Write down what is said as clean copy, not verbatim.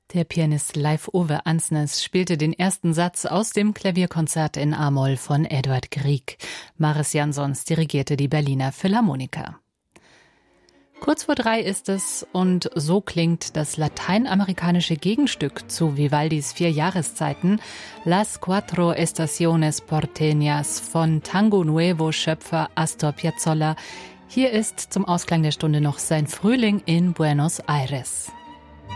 Der Pianist Leif Ove Ansnes spielte den ersten Satz aus dem Klavierkonzert in A-Moll von Edvard Grieg. Mariss Jansons dirigierte die Berliner Philharmoniker. Kurz vor 3 ist es und so klingt das lateinamerikanische Gegenstück zu Vivaldis 4 Jahreszeiten, Las Cuatro Estaciones Porteñas von Tango Nuevo-Schöpfer Astor Piazzolla. Hier ist zum Ausklang der Stunde noch sein Frühling in Buenos Aires.